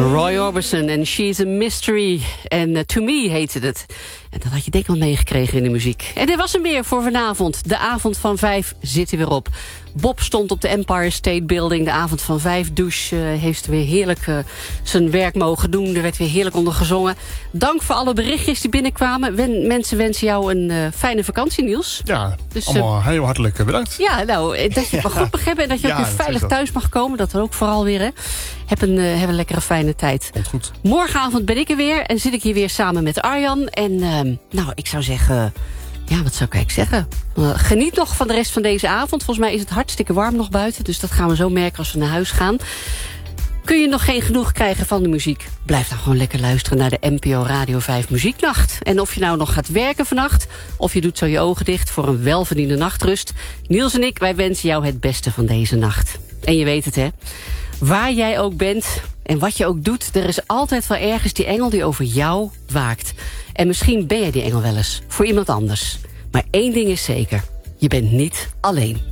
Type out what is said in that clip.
Roy Orbison en She's a Mystery. En To Me heette het. En dat had je denk ik wel meegekregen in de muziek. En dit was hem weer voor vanavond. De avond van 5 zit er weer op. Bob stond op de Empire State Building. De avond van 5 douche heeft weer heerlijk zijn werk mogen doen. Er werd weer heerlijk onder gezongen. Dank voor alle berichtjes die binnenkwamen. Mensen wensen jou een fijne vakantie, Niels. Ja, dus, allemaal heel hartelijk bedankt. Ja, nou, dat je het maar goed begrepen en dat je ook weer veilig thuis mag komen. Dat ook vooral weer, hè. Heb een lekkere fijne tijd. Komt goed. Morgenavond ben ik er weer en zit ik hier weer samen met Arjan. En nou, ik zou zeggen... Ja, wat zou ik eigenlijk zeggen? Geniet nog van de rest van deze avond. Volgens mij is het hartstikke warm nog buiten. Dus dat gaan we zo merken als we naar huis gaan. Kun je nog geen genoeg krijgen van de muziek? Blijf dan gewoon lekker luisteren naar de NPO Radio 5 Muzieknacht. En of je nou nog gaat werken vannacht... of je doet zo je ogen dicht voor een welverdiende nachtrust... Niels en ik, wij wensen jou het beste van deze nacht. En je weet het, hè? Waar jij ook bent en wat je ook doet... er is altijd wel ergens die engel die over jou waakt. En misschien ben jij die engel wel eens voor iemand anders. Maar één ding is zeker, je bent niet alleen.